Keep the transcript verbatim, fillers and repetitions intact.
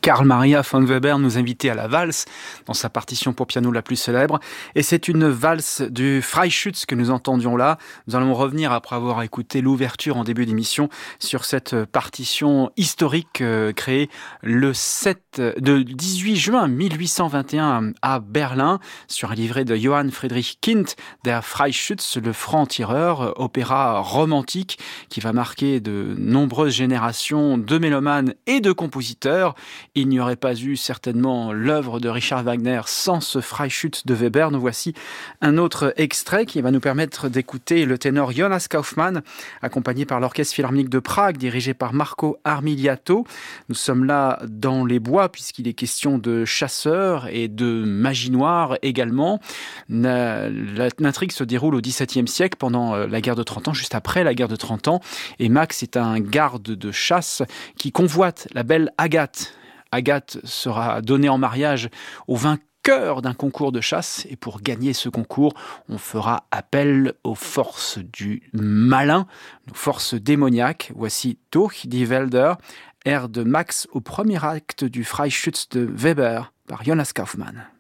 Carl Maria von Weber nous invitait à la valse dans sa partition pour piano la plus célèbre. Et c'est une valse du Freischütz que nous entendions là. Nous allons revenir, après avoir écouté l'ouverture en début d'émission, sur cette partition historique euh, créée le sept, de dix-huit juin mille huit cent vingt et un à Berlin, sur un livret de Johann Friedrich Kind, Der Freischütz, le franc-tireur, opéra romantique qui va marquer de nombreuses générations de mélomanes et de compositeurs. Il n'y aurait pas eu certainement l'œuvre de Richard Wagner sans ce Freischütz de Weber. Nous voici un autre extrait qui va nous permettre d'écouter le ténor Jonas Kaufmann, accompagné par l'Orchestre Philharmonique de Prague, dirigé par Marco Armiliato. Nous sommes là dans les bois, puisqu'il est question de chasseurs et de magie noire également. L'intrigue se déroule au dix-septième siècle, pendant la guerre de Trente Ans, juste après la guerre de Trente Ans. Et Max est un garde de chasse qui convoite la belle Agathe. Agathe sera donnée en mariage au vainqueur d'un concours de chasse. Et pour gagner ce concours, on fera appel aux forces du malin, aux forces démoniaques. Voici Durch die Wälder, air de Max au premier acte du Freischütz de Weber par Jonas Kaufmann.